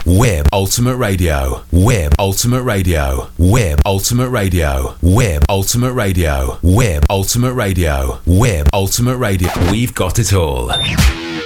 Web Ultimate Radio. Web Ultimate Radio. Web Ultimate Radio. Web Ultimate Radio. Web Ultimate Radio. Web Ultimate Radio. We've got it all.